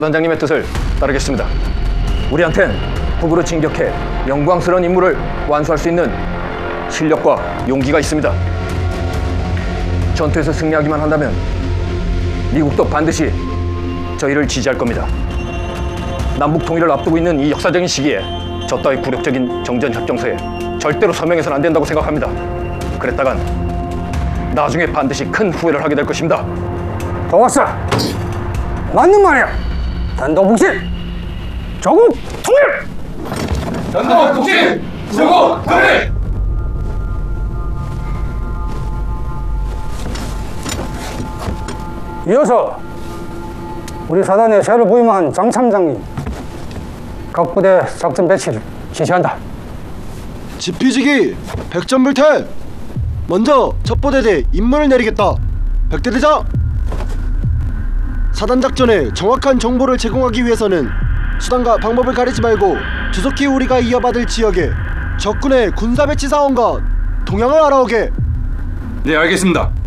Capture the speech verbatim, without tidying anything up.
단장님의 뜻을 따르겠습니다. 우리한텐 북으로 진격해 영광스러운 임무를 완수할 수 있는 실력과 용기가 있습니다. 전투에서 승리하기만 한다면 미국도 반드시 저희를 지지할 겁니다. 남북 통일을 앞두고 있는 이 역사적인 시기에 저 따위 굴욕적인 정전협정서에 절대로 서명해서는 안 된다고 생각합니다. 그랬다간 나중에 반드시 큰 후회를 하게 될 것입니다. 좋았어. 맞는 말이야. 단도국진, 조국 통일! 단도국진, 조국 통일! 이어서 우리 사단에 새로 부임한 장 참장님 각 부대 작전 배치를 지시한다. 지피지기 백전불태! 먼저 첫 부대대 임무를 내리겠다. 백대대장! 사단작전에 정확한 정보를 제공하기 위해서는 수단과 방법을 가리지 말고 조속히 우리가 이어받을 지역에 적군의 군사배치 사원과 동향을 알아오게. 네, 알겠습니다.